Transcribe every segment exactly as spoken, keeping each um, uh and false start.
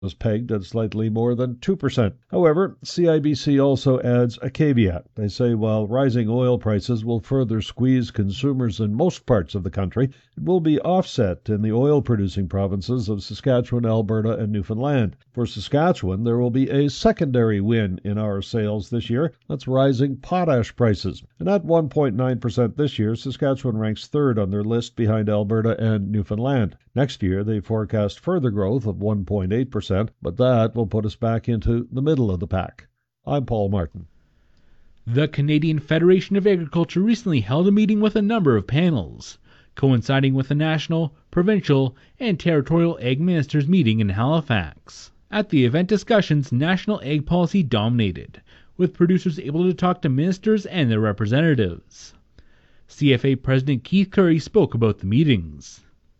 is pegged at slightly more than two percent. However, C I B C also adds a caveat. They say while rising oil prices will further squeeze consumers in most parts of the country, it will be offset in the oil-producing provinces of Saskatchewan, Alberta, and Newfoundland. For Saskatchewan, there will be a secondary win in our sales this year. That's rising potash prices. And at one point nine percent this year, Saskatchewan ranks third on their list behind Alberta and Newfoundland. Next year, they forecast further growth of one point eight percent, but that will put us back into the middle of the pack. I'm Paul Martin. The Canadian Federation of Agriculture recently held a meeting with a number of panels, coinciding with the national, provincial, and territorial ag ministers meeting in Halifax. At the event, discussions national ag policy dominated, with producers able to talk to ministers and their representatives. C F A President Keith Currie spoke about the meetings.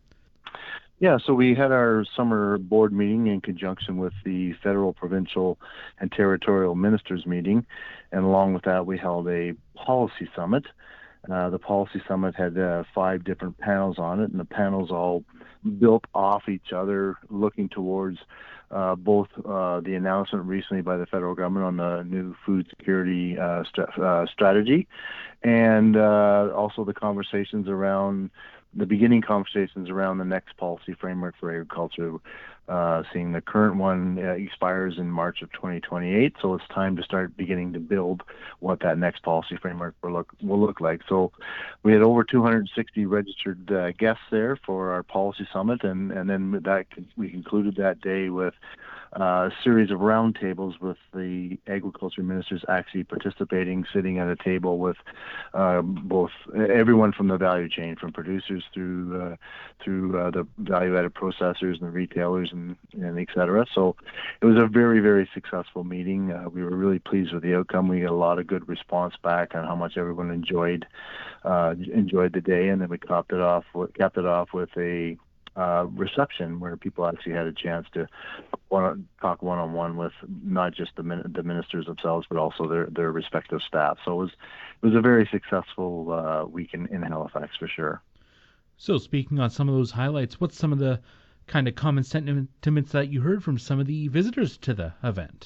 Yeah, so we had our summer board meeting in conjunction with the federal, provincial, and territorial ministers meeting, and along with that we held a policy summit. Uh, the policy summit had uh, five different panels on it, and the panels all built off each other, looking towards uh, both uh, the announcement recently by the federal government on the new food security uh, st- uh, strategy, and uh, also the conversations around the beginning conversations around the next policy framework for agriculture, uh, seeing the current one uh, expires in March of twenty twenty-eight. So it's time to start beginning to build what that next policy framework will look will look like. So we had over two hundred sixty registered uh, guests there for our policy summit, and and then that we concluded that day with Uh, a series of roundtables with the agriculture ministers actually participating, sitting at a table with uh, both everyone from the value chain, from producers through uh, through uh, the value-added processors and the retailers and, and et cetera. So it was a very, very successful meeting. Uh, we were really pleased with the outcome. We got a lot of good response back on how much everyone enjoyed uh, enjoyed the day, and then we capped it off with, capped it off with a Uh, reception where people actually had a chance to one, talk one-on-one with not just the, min- the ministers themselves, but also their, their respective staff. So it was it was a very successful uh, week in, in Halifax for sure. So speaking on some of those highlights, what's some of the kind of common sentiments that you heard from some of the visitors to the event?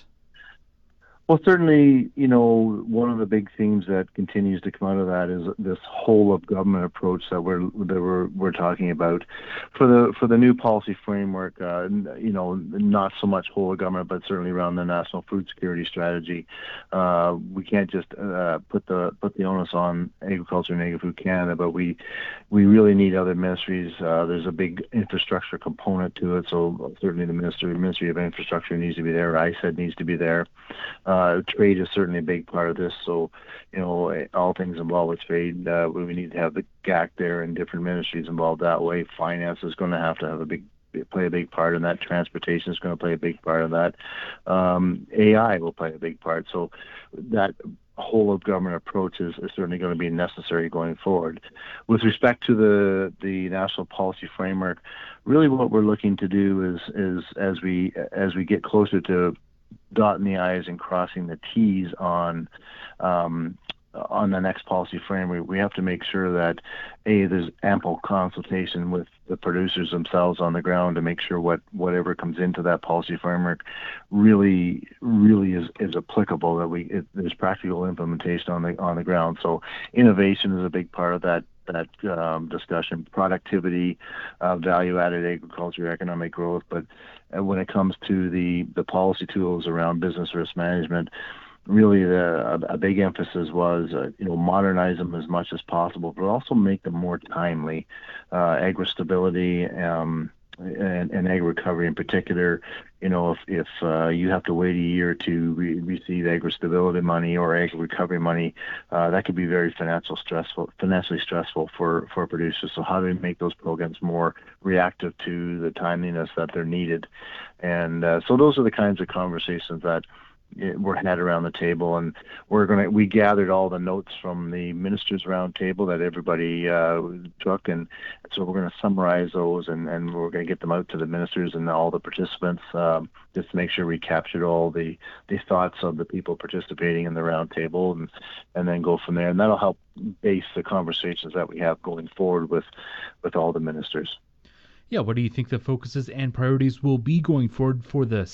Well, certainly, you know, one of the big themes that continues to come out of that is this whole of government approach that we're that we're we're talking about for the for the new policy framework. Uh, you know, not so much whole of government, but certainly around the national food security strategy. Uh, we can't just uh, put the put the onus on agriculture and Agri-Food Canada, but we we really need other ministries. Uh, there's a big infrastructure component to it, so certainly the ministry Ministry of Infrastructure needs to be there. I S E D needs to be there. Uh, Uh, trade is certainly a big part of this, so you know all things involved with trade. Uh, we need to have the G A C there and different ministries involved that way. Finance is going to have to have a big play a big part in that. Transportation is going to play a big part of that. Um, A I will play a big part. So that whole of government approach is, is certainly going to be necessary going forward. With respect to the the national policy framework, really what we're looking to do is is as we as we get closer to dotting the I's and crossing the T's on um, on the next policy framework, we have to make sure that a there's ample consultation with the producers themselves on the ground to make sure what whatever comes into that policy framework really really is, is applicable. That we it, there's practical implementation on the on the ground. So innovation is a big part of that. that um, discussion, productivity, uh, value-added agriculture, economic growth. But uh, when it comes to the, the policy tools around business risk management, really the, a, a big emphasis was, uh, you know, modernize them as much as possible, but also make them more timely. Uh, agri-stability um, and, and agri-recovery in particular, you know, if, if uh, you have to wait a year to re- receive agri-stability money or agri-recovery money, uh, that could be very financial stressful, financially stressful for, for producers. So how do we make those programs more reactive to the timeliness that they're needed? And uh, so those are the kinds of conversations that were had around the table, and we're gonna we gathered all the notes from the ministers round table that everybody uh, took, and so we're going to summarize those, and, and we're going to get them out to the ministers and all the participants um, just to make sure we captured all the, the thoughts of the people participating in the round table, and and then go from there, and that'll help base the conversations that we have going forward with with all the ministers. Yeah, what do you think the focuses and priorities will be going forward for the